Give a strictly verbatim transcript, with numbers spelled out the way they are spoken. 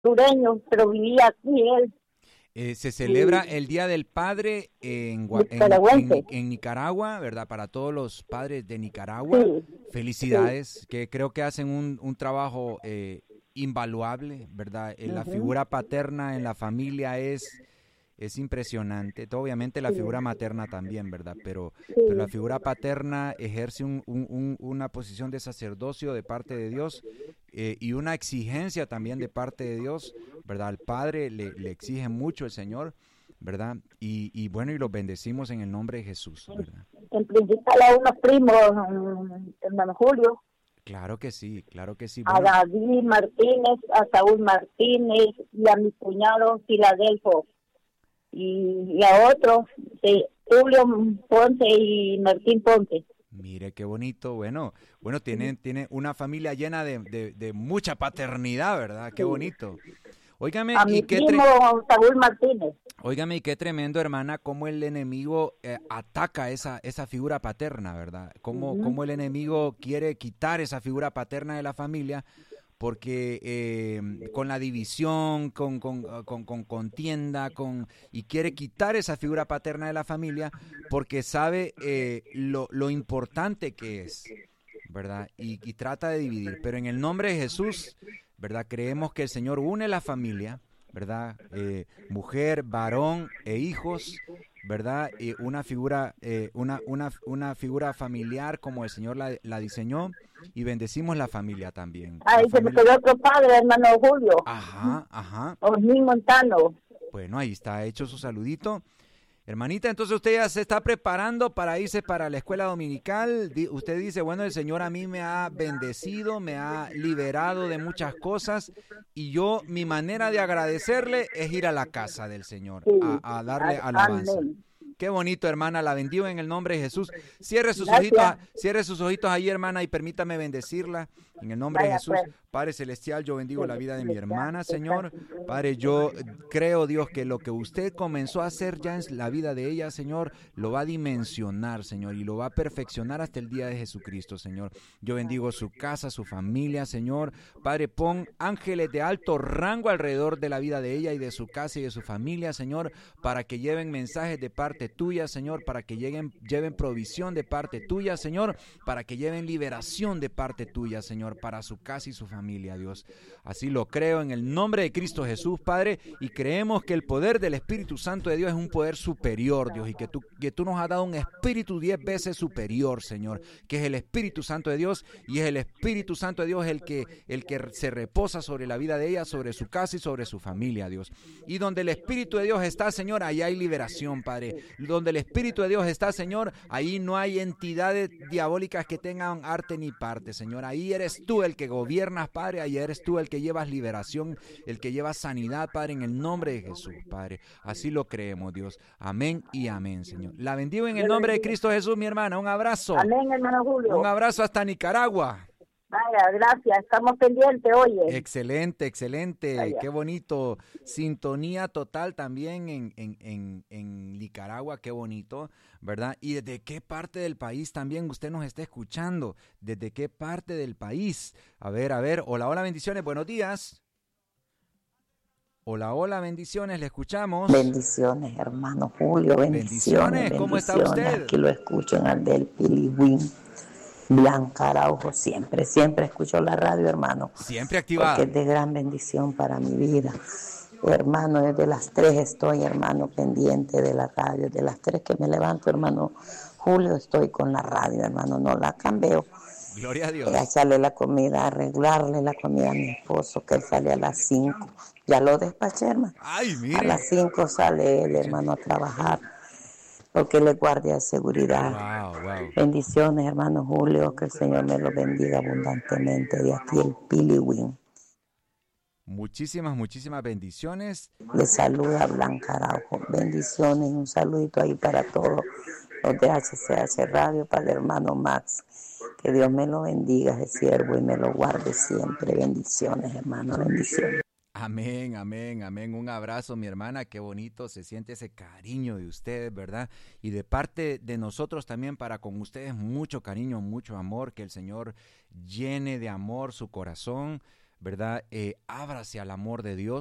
hondureño, pero vivía aquí él. Eh, se celebra el Día del Padre en, Gua- en, en- Nicaragüense. en Nicaragua, ¿verdad? Para todos los padres de Nicaragua, Sí, sí. felicidades, que creo que hacen un, un trabajo eh, invaluable, ¿verdad? Eh, la Ujú, figura paterna en la familia es, es impresionante. Todo, obviamente la sí, figura materna también, ¿verdad? Pero, pero la sí, figura paterna ejerce un- un- un- una posición de sacerdocio de parte de Dios eh, y una exigencia también de parte de Dios, ¿verdad? Al Padre le, le exige mucho el Señor, ¿verdad? Y, y bueno, y los bendecimos en el nombre de Jesús, ¿verdad? en principal a unos primos, mm, hermano Julio, Claro que sí, claro que sí. a Bueno, David Martínez, a Saúl Martínez y a mi cuñado Filadelfo y, y a otros, de Julio Ponce y Martín Ponce. mire qué bonito. Bueno, bueno, tiene, tiene una familia llena de, de, de mucha paternidad, ¿verdad? Qué Sí. bonito. Óigame, A y mi qué primo tre- Saúl Martínez. Óigame, y qué tremendo, hermana, cómo el enemigo eh, ataca esa, esa figura paterna, ¿verdad? Cómo, Ujú. cómo el enemigo quiere quitar esa figura paterna de la familia, porque eh, con la división, con, con, ah, con, con contienda, con, y quiere quitar esa figura paterna de la familia, porque sabe eh, lo, lo importante que es, ¿verdad? Y, y trata de dividir. Pero en el nombre de Jesús, ¿verdad? Creemos que el Señor une la familia, ¿verdad? Eh, mujer, varón e hijos, ¿verdad? Y una figura, eh, una, una, una figura familiar como el Señor la, la diseñó, y bendecimos la familia también. La Ahí se me familia. quedó otro padre, hermano Julio, Ajá, ajá. Osmin Montano. Bueno, ahí está hecho su saludito. Hermanita, entonces usted ya se está preparando para irse para la escuela dominical. Di- Usted dice, bueno, el Señor a mí me ha bendecido, me ha liberado de muchas cosas, y yo, mi manera de agradecerle es ir a la casa del Señor, Sí, a, a darle a- alabanza. amén. Qué bonito, hermana, la bendigo en el nombre de Jesús. Cierre sus ojitos, Gracias. cierre sus ojitos ahí, hermana, y permítame bendecirla en el nombre de Vaya Jesús. pues. Padre Celestial, yo bendigo la Sí, vida de mi le llamo, hermana, está Señor. sin Padre, yo creo, Dios, que lo que usted comenzó a hacer ya en la vida de ella, Señor, lo va a dimensionar, Señor, y lo va a perfeccionar hasta el día de Jesucristo, Señor. Yo bendigo su casa, su familia, Señor. Padre, pon ángeles de alto rango alrededor de la vida de ella y de su casa y de su familia, Señor, para que lleven mensajes de parte tuya, Señor, para que lleguen, lleven provisión de parte tuya, Señor, para que lleven liberación de parte tuya, Señor, para su casa y su familia, Dios. Así lo creo en el nombre de Cristo Jesús, Padre, y creemos que el poder del Espíritu Santo de Dios es un poder superior, Dios, y que tú, que tú nos has dado un espíritu diez veces superior, Señor, que es el Espíritu Santo de Dios, y es el Espíritu Santo de Dios el que, el que se reposa sobre la vida de ella, sobre su casa y sobre su familia, Dios. Y donde el Espíritu de Dios está, Señor, ahí hay liberación, Padre. Donde el Espíritu de Dios está, Señor, ahí no hay entidades diabólicas que tengan arte ni parte, Señor. Ahí eres tú el que gobiernas, Padre. Ahí eres tú el que llevas liberación, el que llevas sanidad, Padre, en el nombre de Jesús, Padre. Así lo creemos, Dios. Amén y amén, Señor. La bendigo en el Dios le nombre de bendiga. Cristo Jesús, mi hermana. Un abrazo. Amén, hermano Un Julio. abrazo hasta Nicaragua. Vaya, gracias. Estamos pendientes, oye. Excelente, excelente, Vaya. qué bonito. Sintonía total también en, en, en, en Nicaragua, qué bonito, ¿verdad? ¿Y desde qué parte del país también usted nos está escuchando? ¿Desde qué parte del país? A ver, a ver, hola, hola, bendiciones, buenos días. Hola, hola, bendiciones, le escuchamos. Bendiciones, hermano Julio, bendiciones, Bendiciones, ¿cómo está bendiciones. usted? Aquí lo escucho en el del Piliwin, Blanca Araujo, siempre, siempre escucho la radio, hermano, Siempre porque activada. es de gran bendición para mi vida. Hermano, desde las tres estoy, hermano, pendiente de la radio. De las tres que me levanto, hermano Julio, estoy con la radio, hermano, no la cambio. Gloria a Eh, a Dios. echarle la comida, arreglarle la comida a mi esposo, que él sale a las cinco. Ya lo despaché, hermano. Ay, A las mire. cinco sale el hermano a trabajar, porque él es guardia de seguridad. Wow, wow. Bendiciones, hermano Julio, que el Señor me lo bendiga abundantemente. De aquí el Piliwin. Muchísimas, muchísimas bendiciones. Le saluda Blanca Araujo. Bendiciones y un saludito ahí para todos los de H C H Radio, para el hermano Max. Que Dios me lo bendiga, ese siervo, y me lo guarde siempre. Bendiciones, hermano, bendiciones. Amén, amén, amén. Un abrazo, mi hermana. Qué bonito se siente ese cariño de ustedes, ¿verdad? Y de parte de nosotros también para con ustedes mucho cariño, mucho amor. Que el Señor llene de amor su corazón, ¿verdad? Eh, ábrase al amor de Dios.